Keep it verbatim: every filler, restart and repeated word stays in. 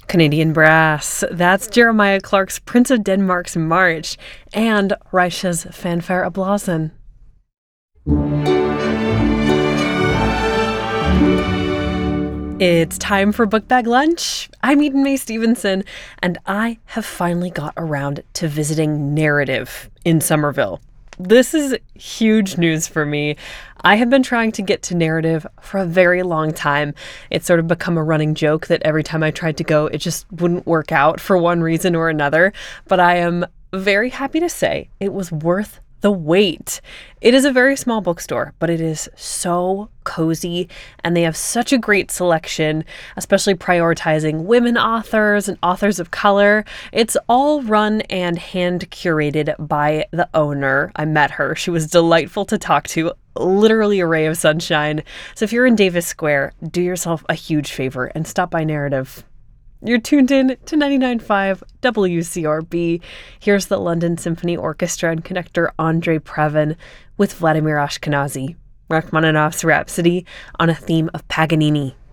Canadian Brass. That's Jeremiah Clark's Prince of Denmark's March and Reichen's Fanfare Ablasen. It's time for Book Bag Lunch. I'm Eden Mae Stevenson, and I have finally got around to visiting Narrative in Somerville. This is huge news for me. I have been trying to get to Narrative for a very long time. It's sort of become a running joke that every time I tried to go, it just wouldn't work out for one reason or another. But I am very happy to say it was worth the wait. It is a very small bookstore, but it is so cozy, and they have such a great selection, especially prioritizing women authors and authors of color. It's all run and hand curated by the owner. I met her. She was delightful to talk to, literally a ray of sunshine. So if you're in Davis Square, do yourself a huge favor and stop by Narrative. You're tuned in to ninety-nine point five W C R B. Here's the London Symphony Orchestra and conductor Andrei Previn with Vladimir Ashkenazy, Rachmaninoff's Rhapsody on a theme of Paganini.